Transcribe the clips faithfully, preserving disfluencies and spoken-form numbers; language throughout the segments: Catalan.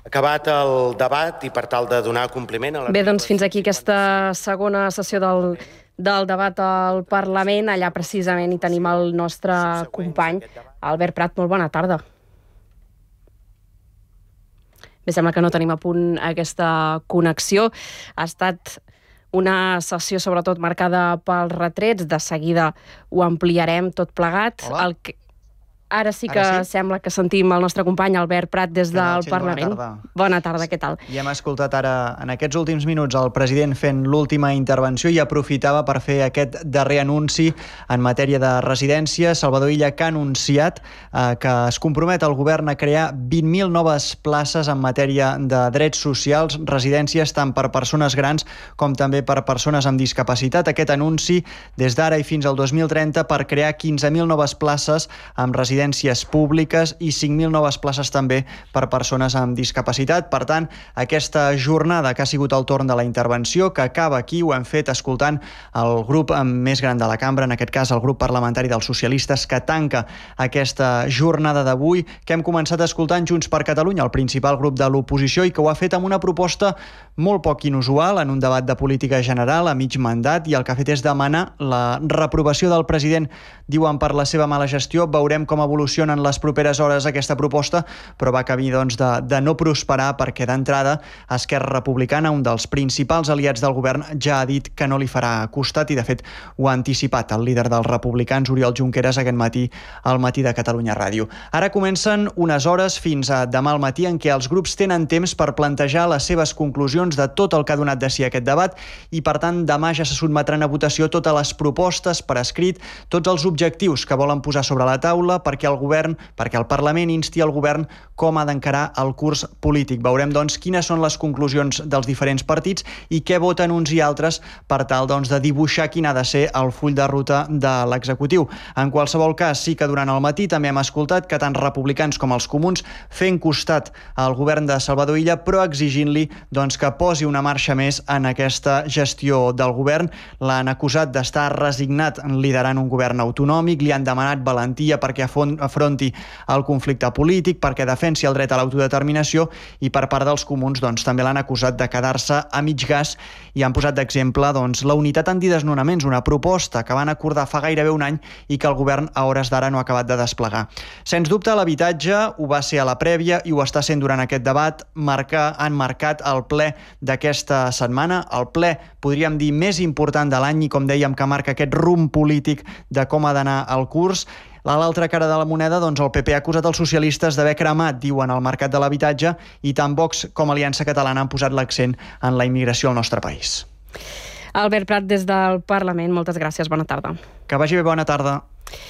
Acabat el debat i per tal de donar compliment a la... Bé, doncs fins aquí aquesta segona sessió del, del debat al Parlament. Allà precisament hi tenim el nostre company, Albert Prat. Molt bona tarda. Bé, sembla que no tenim a punt aquesta connexió. Ha estat una sessió sobretot marcada pels retrets. De seguida ho ampliarem tot plegat. Hola. El que... Ara sí que Ara sí? sembla que sentim el nostre company Albert Prat des Què tal, del Txell? Parlament. Bona tarda. Bona tarda, què tal? I hem escoltat ara, en aquests últims minuts, el president fent l'última intervenció i aprofitava per fer aquest darrer anunci en matèria de residència. Salvador Illa, que ha anunciat eh, que es compromet el govern a crear vint mil noves places en matèria de drets socials, residències tant per persones grans com també per persones amb discapacitat. Aquest anunci des d'ara i fins al dos mil trenta per crear quinze mil noves places amb residències públiques i cinc mil noves places també per persones amb discapacitat. Per tant, aquesta jornada que ha sigut el torn de la intervenció, que acaba aquí, ho hem fet escoltant el grup més gran de la cambra, en aquest cas el grup parlamentari dels socialistes, que tanca aquesta jornada d'avui, que hem començat escoltant Junts per Catalunya, el principal grup de l'oposició, i que ho ha fet amb una proposta molt poc inusual en un debat de política general a mig mandat, i el que ha fet és demanar la reprovació del president, diuen, per la seva mala gestió. Veurem com evoluciona en les properes hores aquesta proposta, però va camí doncs, de, de no prosperar, perquè d'entrada Esquerra Republicana, un dels principals aliats del govern, ja ha dit que no li farà costat, i de fet ho ha anticipat el líder dels republicans, Oriol Junqueras, aquest matí al Matí de Catalunya Ràdio. Ara comencen unes hores fins a demà al matí en què els grups tenen temps per plantejar les seves conclusions de tot el que ha donat de si aquest debat, i per tant demà ja se sotmetran a votació totes les propostes per escrit, tots els objectius que volen posar sobre la taula perquè el govern, perquè el Parlament insti el govern com ha d'encarar el curs polític. Veurem, doncs, quines són les conclusions dels diferents partits i què voten uns i altres per tal, doncs, de dibuixar quin ha de ser el full de ruta de l'executiu. En qualsevol cas, sí que durant el matí també hem escoltat que tant republicans com els comuns fent costat al govern de Salvador Illa, però exigint-li, doncs, que posi una marxa més en aquesta gestió del govern. L'han acusat d'estar resignat liderant un govern autonòmic, li han demanat valentia perquè afronti el conflicte polític, perquè defensi el dret a l'autodeterminació, i per part dels comuns doncs, també l'han acusat de quedar-se a mig gas, i han posat d'exemple doncs, la unitat antidesnonaments, una proposta que van acordar fa gairebé un any i que el govern a hores d'ara no ha acabat de desplegar. Sens dubte, l'habitatge ho va ser a la prèvia i ho està sent durant aquest debat. Marcar, han marcat el ple d'aquesta setmana, el ple, podríem dir, més important de l'any, i com dèiem, que marca aquest rumb polític de com ha d'anar el curs. A l'altra cara de la moneda, doncs, el P P ha acusat els socialistes d'haver cremat, diuen, el mercat de l'habitatge, i tant Vox com Aliança Catalana han posat l'accent en la immigració al nostre país. Albert Prat, des del Parlament, moltes gràcies, bona tarda. Que vagi bé, bona tarda.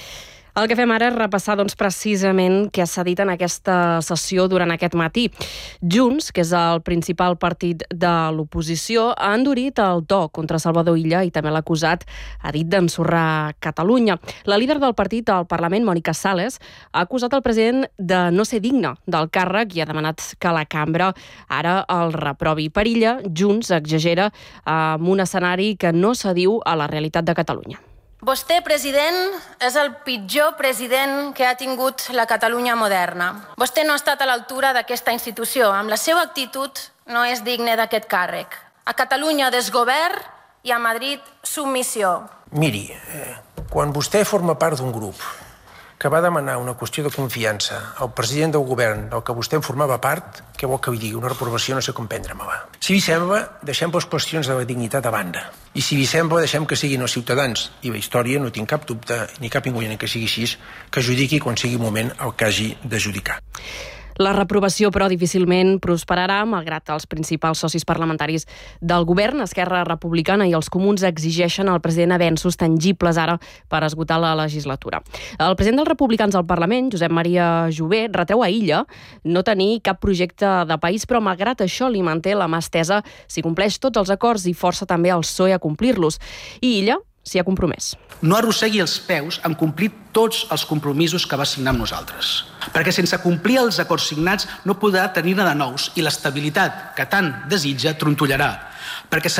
El que fem ara és repassar, doncs, precisament què s'ha dit en aquesta sessió durant aquest matí. Junts, que és el principal partit de l'oposició, ha endurit el to contra Salvador Illa i també l'ha acusat, ha dit, d'ensorrar Catalunya. La líder del partit al Parlament, Mònica Sales, ha acusat el president de no ser digne del càrrec i ha demanat que la cambra ara el reprovi. Per Illa, Junts exagera amb un escenari que no s'adiu a la realitat de Catalunya. Vostè, president, és el pitjor president que ha tingut la Catalunya moderna. Vostè no ha estat a l'altura d'aquesta institució. Amb la seva actitud no és digne d'aquest càrrec. A Catalunya desgovern i a Madrid submissió. Miri, eh, quan vostè forma part d'un grup que va demanar una qüestió de confiança al president del govern del que vostè en formava part, què vol que li digui? Una reprovació no sé com prendre-me-la. Si li sembla, deixem les qüestions de la dignitat a banda. I si li sembla, deixem que siguin els ciutadans. I la història, no tinc cap dubte, ni cap inconvenient que sigui així, que judiqui quan sigui el moment el que hagi de judicar. La reprovació, però, difícilment prosperarà, malgrat els principals socis parlamentaris del govern, Esquerra Republicana i els comuns, exigeixen al president avenços tangibles ara per esgotar la legislatura. El president dels republicans al Parlament, Josep Maria Jové, retreu a Illa no tenir cap projecte de país, però malgrat això li manté la mà estesa si compleix tots els acords i força també el P S O E a complir-los. I Illa s'hi ha compromès. No arrossegui els peus en complir tots els compromisos que va signar amb nosaltres. Perquè sense complir els acords signats no podrà tenir-ne de nous i l'estabilitat que tant desitja trontollarà. Perquè